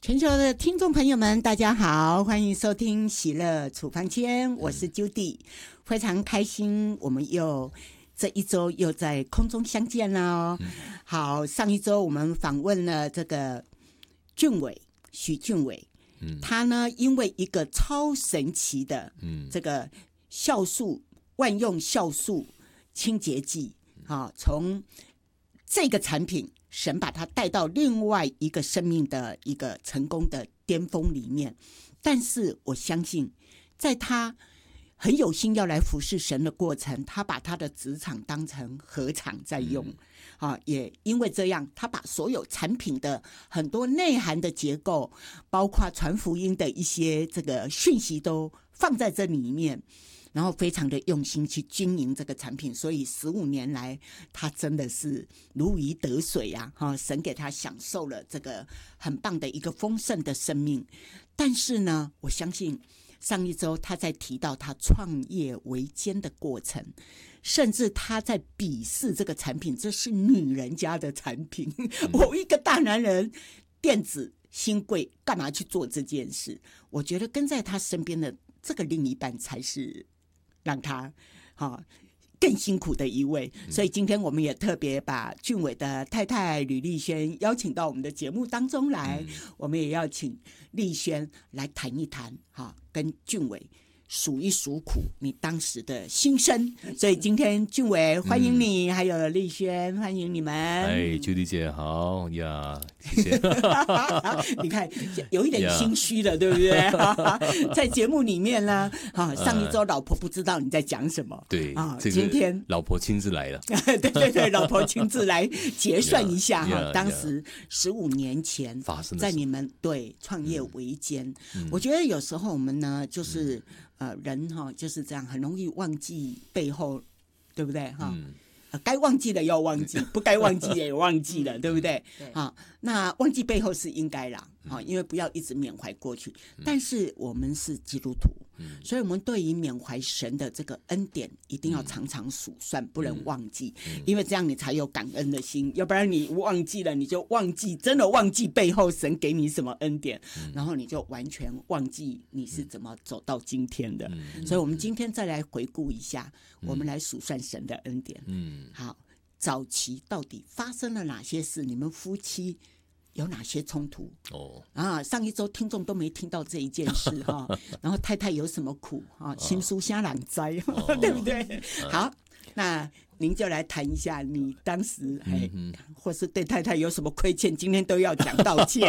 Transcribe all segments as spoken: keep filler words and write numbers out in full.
全球的听众朋友们大家好，欢迎收听喜乐处方签，我是 Judy， 非常开心我们又这一周又在空中相见了哦。好，上一周我们访问了这个俊伟许俊伟，他呢因为一个超神奇的这个酵素万用酵素清洁剂，从这个产品神把他带到另外一个生命的一个成功的巅峰里面，但是我相信在他很有心要来服侍神的过程，他把他的职场当成禾场在用、嗯啊、也因为这样他把所有产品的很多内涵的结构，包括传福音的一些这个讯息都放在这里面，然后非常的用心去经营这个产品，所以十五年来他真的是如鱼得水啊！神给他享受了这个很棒的一个丰盛的生命。但是呢，我相信上一周他在提到他创业维艰的过程，甚至他在鄙视这个产品，这是女人家的产品，我一个大男人电子新贵干嘛去做这件事？我觉得跟在他身边的这个另一半才是让他、哦、更辛苦的一位，所以今天我们也特别把俊伟的太太吕丽萱邀请到我们的节目当中来、嗯、我们也要请丽萱来谈一谈、哦、跟俊伟数一数苦你当时的心声，所以今天俊伟欢迎你、嗯、还有丽萱欢迎你们。 哎，朱莉姐好呀，谢谢你看有一点心虚了对不对在节目里面呢、啊、上一周老婆不知道你在讲什么， 对、 啊这个、今天老婆亲自来了对对对，老婆亲自来结算一下、yeah, 哈，当时十五年前发生在你们对创业维艰、嗯、我觉得有时候我们呢就是、嗯呃，人哈就是这样，很容易忘记背后，对不对哈？嗯呃、该忘记的要忘记，不该忘记也忘记了，对不对？对啊，那忘记背后是应该啦，啊，因为不要一直缅怀过去。嗯、但是我们是基督徒、嗯，所以我们对于缅怀神的这个恩典，一定要常常数算，嗯、不能忘记、嗯，因为这样你才有感恩的心。要不然你忘记了，你就忘记，真的忘记背后神给你什么恩典，嗯、然后你就完全忘记你是怎么走到今天的。嗯、所以，我们今天再来回顾一下，嗯、我们来数算神的恩典。嗯。好，早期到底发生了哪些事？你们夫妻有哪些冲突？哦，啊，上一周听众都没听到这一件事哈。然后太太有什么苦啊？心书瞎朗灾、哦，对不对？好，那您就来谈一下你当时哎、嗯，或是对太太有什么亏欠，今天都要讲道歉。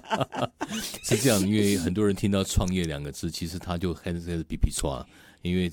是这样，因为很多人听到创业两个字，其实他就开始开始比比刷。因为